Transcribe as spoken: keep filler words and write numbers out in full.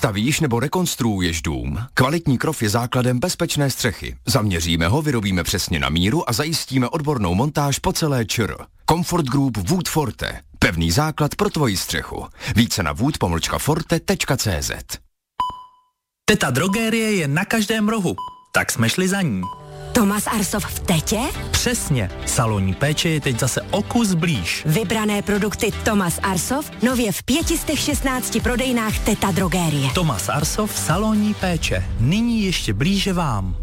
Stavíš nebo rekonstruuješ dům? Kvalitní krov je základem bezpečné střechy. Zaměříme ho, vyrobíme přesně na míru a zajistíme odbornou montáž po celé ČR. Comfort Group Wood Forte. Pevný základ pro tvoji střechu. Více na wood pomlčka forte tečka cé zet. Teta Drogérie je na každém rohu, tak jsme šli za ní. Thomas Arsov v Tetě? Přesně, salonní péče je teď zase o kus blíž. Vybrané produkty Thomas Arsov nově v pěti šestnácti prodejnách Teta Drogérie. Thomas Arsov, salonní péče, nyní ještě blíže vám.